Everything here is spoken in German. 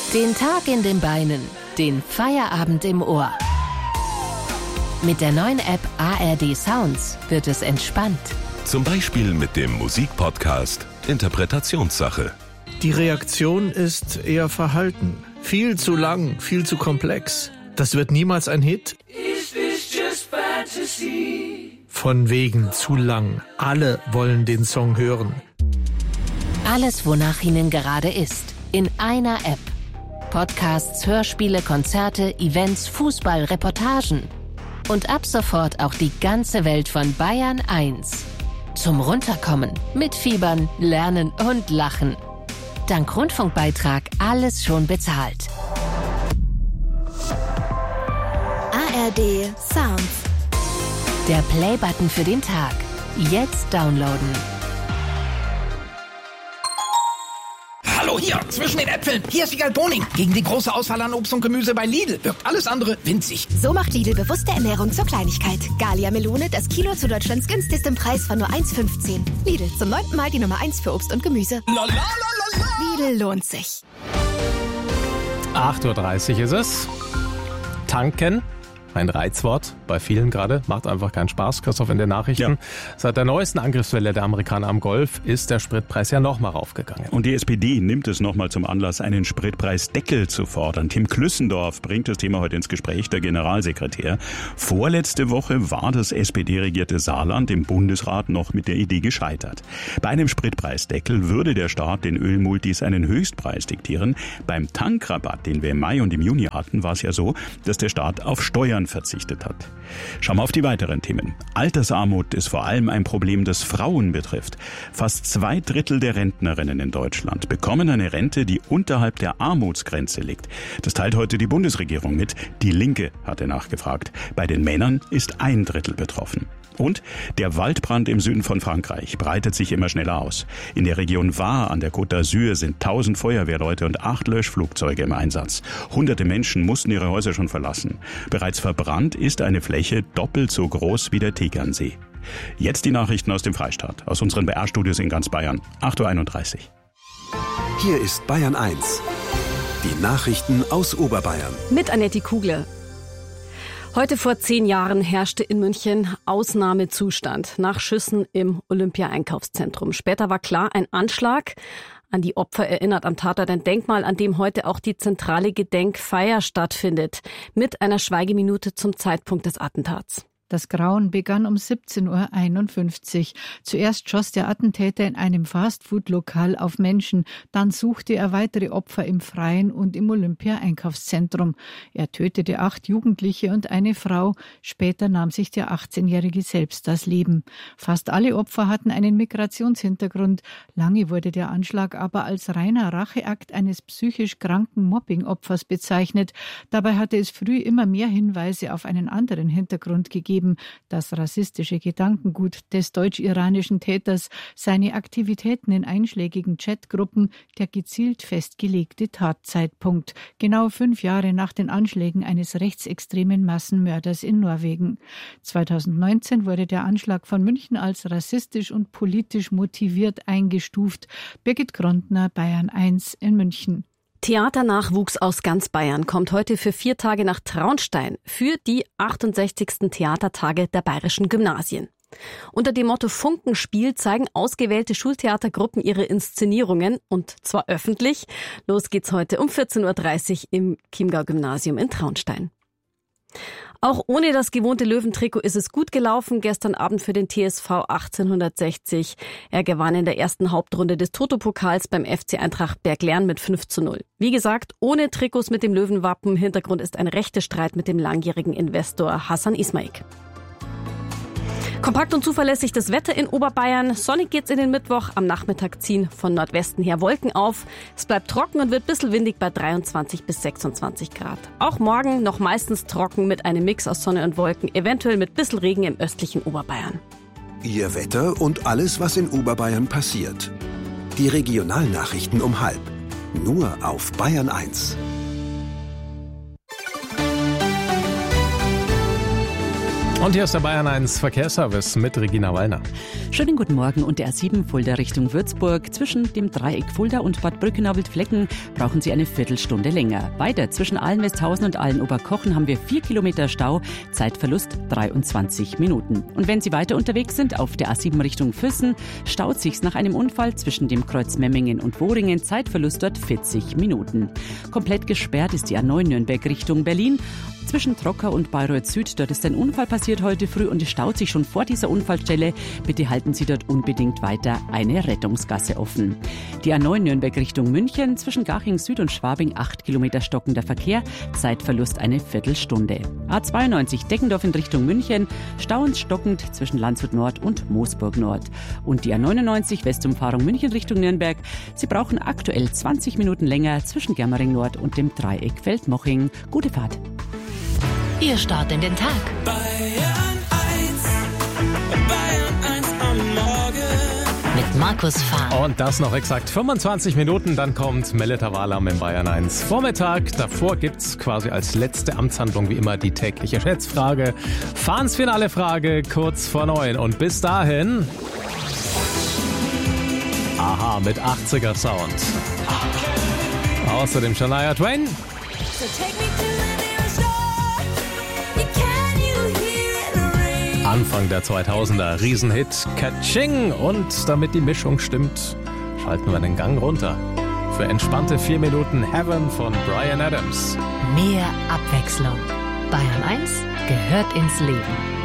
Den Tag in den Beinen, den Feierabend im Ohr. Mit der neuen App ARD Sounds wird es entspannt. Zum Beispiel mit dem Musikpodcast Interpretationssache. Die Reaktion ist eher verhalten. Viel zu lang, viel zu komplex. Das wird niemals ein Hit. Is this just fantasy? Von wegen zu lang. Alle wollen den Song hören. Alles, wonach Ihnen gerade ist, in einer App. Podcasts, Hörspiele, Konzerte, Events, Fußball, Reportagen. Und ab sofort auch die ganze Welt von Bayern 1. Zum Runterkommen, mitfiebern, lernen und lachen. Dank Rundfunkbeitrag alles schon bezahlt. ARD Sounds. Der Play-Button für den Tag. Jetzt downloaden. Hallo hier, zwischen den Äpfeln. Hier ist Wiegald Boning. Gegen die große Auswahl an Obst und Gemüse bei Lidl wirkt alles andere winzig. So macht Lidl bewusste Ernährung zur Kleinigkeit. Gallia Melone, das Kilo zu Deutschlands günstigstem Preis von nur 1,15. Lidl, zum 9. Mal die Nummer 1 für Obst und Gemüse. Lidl lohnt sich. 8.30 Uhr ist es. Tanken. Ein Reizwort bei vielen gerade, macht einfach keinen Spaß. Christoph, in den Nachrichten. Ja. Seit der neuesten Angriffswelle der Amerikaner am Golf ist der Spritpreis ja nochmal raufgegangen. Und die SPD nimmt es nochmal zum Anlass, einen Spritpreisdeckel zu fordern. Tim Klüssendorf bringt das Thema heute ins Gespräch, der Generalsekretär. Vorletzte Woche war das SPD-regierte Saarland im Bundesrat noch mit der Idee gescheitert. Bei einem Spritpreisdeckel würde der Staat den Ölmultis einen Höchstpreis diktieren. Beim Tankrabatt, den wir im Mai und im Juni hatten, war es ja so, dass der Staat auf Steuern verzichtet hat. Schauen wir auf die weiteren Themen. Altersarmut ist vor allem ein Problem, das Frauen betrifft. Fast 2/3 der Rentnerinnen in Deutschland bekommen eine Rente, die unterhalb der Armutsgrenze liegt. Das teilt heute die Bundesregierung mit. Die Linke hatte nachgefragt. Bei den Männern ist 1/3 betroffen. Und der Waldbrand im Süden von Frankreich breitet sich immer schneller aus. In der Region Var an der Côte d'Azur sind 1000 Feuerwehrleute und 8 Löschflugzeuge im Einsatz. Hunderte Menschen mussten ihre Häuser schon verlassen. Bereits verbrannt ist eine Fläche doppelt so groß wie der Tegernsee. Jetzt die Nachrichten aus dem Freistaat, aus unseren BR-Studios in ganz Bayern. 8.31 Uhr. Hier ist Bayern 1. Die Nachrichten aus Oberbayern. Mit Annette Kugler. Heute vor 10 Jahren herrschte in München Ausnahmezustand nach Schüssen im Olympia-Einkaufszentrum. Später war klar, ein Anschlag an die Opfer erinnert am Tatort, ein Denkmal, an dem heute auch die zentrale Gedenkfeier stattfindet, mit einer Schweigeminute zum Zeitpunkt des Attentats. Das Grauen begann um 17.51 Uhr. Zuerst schoss der Attentäter in einem Fastfood-Lokal auf Menschen. Dann suchte er weitere Opfer im Freien und im Olympia-Einkaufszentrum. Er tötete 8 Jugendliche und eine Frau. Später nahm sich der 18-Jährige selbst das Leben. Fast alle Opfer hatten einen Migrationshintergrund. Lange wurde der Anschlag aber als reiner Racheakt eines psychisch kranken Mobbing-Opfers bezeichnet. Dabei hatte es früh immer mehr Hinweise auf einen anderen Hintergrund gegeben. Das rassistische Gedankengut des deutsch-iranischen Täters, seine Aktivitäten in einschlägigen Chatgruppen, der gezielt festgelegte Tatzeitpunkt. Genau 5 Jahre nach den Anschlägen eines rechtsextremen Massenmörders in Norwegen. 2019 wurde der Anschlag von München als rassistisch und politisch motiviert eingestuft. Birgit Grondner, Bayern 1 in München. Theaternachwuchs aus ganz Bayern kommt heute für 4 Tage nach Traunstein für die 68. Theatertage der bayerischen Gymnasien. Unter dem Motto Funkenspiel zeigen ausgewählte Schultheatergruppen ihre Inszenierungen, und zwar öffentlich. Los geht's heute um 14.30 Uhr im Chiemgau-Gymnasium in Traunstein. Auch ohne das gewohnte Löwentrikot ist es gut gelaufen gestern Abend für den TSV 1860. Er gewann in der ersten Hauptrunde des Toto-Pokals beim FC Eintracht Berglern mit 5:0. Wie gesagt, ohne Trikots mit dem Löwenwappen. Hintergrund ist ein Rechtestreit mit dem langjährigen Investor Hassan Ismaik. Kompakt und zuverlässig das Wetter in Oberbayern. Sonnig geht's in den Mittwoch. Am Nachmittag ziehen von Nordwesten her Wolken auf. Es bleibt trocken und wird ein bisschen windig bei 23 bis 26 Grad. Auch morgen noch meistens trocken mit einem Mix aus Sonne und Wolken, eventuell mit bisschen Regen im östlichen Oberbayern. Ihr Wetter und alles, was in Oberbayern passiert. Die Regionalnachrichten um 12:30. Nur auf Bayern 1. Und hier ist der Bayern 1 Verkehrsservice mit Regina Wallner. Schönen guten Morgen. Und der A7 Fulda Richtung Würzburg. Zwischen dem Dreieck Fulda und Bad Brückenau-Wildflecken brauchen Sie eine Viertelstunde länger. Weiter zwischen Ahlen-Westhausen und Ahlen-Oberkochen haben wir 4 Kilometer Stau. Zeitverlust 23 Minuten. Und wenn Sie weiter unterwegs sind auf der A7 Richtung Füssen, staut sich's nach einem Unfall zwischen dem Kreuz Memmingen und Wohringen. Zeitverlust dort 40 Minuten. Komplett gesperrt ist die A9 Nürnberg Richtung Berlin. Zwischen Trocker und Bayreuth Süd, dort ist ein Unfall passiert heute früh und es staut sich schon vor dieser Unfallstelle. Bitte halten Sie dort unbedingt weiter eine Rettungsgasse offen. Die A9 Nürnberg Richtung München, zwischen Garching Süd und Schwabing 8 Kilometer stockender Verkehr, Zeitverlust eine Viertelstunde. A92 Deggendorf in Richtung München, stauend stockend zwischen Landshut Nord und Moosburg Nord. Und die A99 Westumfahrung München Richtung Nürnberg, Sie brauchen aktuell 20 Minuten länger zwischen Germering Nord und dem Dreieck Feldmoching. Gute Fahrt. Ihr Start in den Tag. Bayern 1 am Morgen. Mit Markus Fahr. Und das noch exakt 25 Minuten, dann kommt Melita Walam im Bayern 1 Vormittag. Davor gibt's quasi als letzte Amtshandlung wie immer die tägliche Schätzfrage. Fahnsfinale-Frage kurz vor 9. Und bis dahin... Aha, mit 80er Sound. Außerdem Shania Twain. Anfang der 2000er, Riesenhit Ka-Ching. Und damit die Mischung stimmt, schalten wir den Gang runter. Für entspannte 4 Minuten Heaven von Bryan Adams. Mehr Abwechslung. Bayern 1 gehört ins Leben.